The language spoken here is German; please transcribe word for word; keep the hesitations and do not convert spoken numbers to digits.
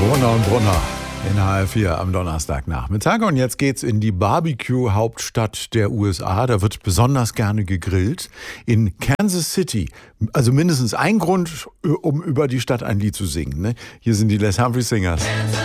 Brunner und Brunner in H R vier am Donnerstagnachmittag. Und jetzt geht's in die Barbecue-Hauptstadt der U S A. Da wird besonders gerne gegrillt. In Kansas City. Also mindestens ein Grund, um über die Stadt ein Lied zu singen. Ne? Hier sind die Les Humphrey Singers.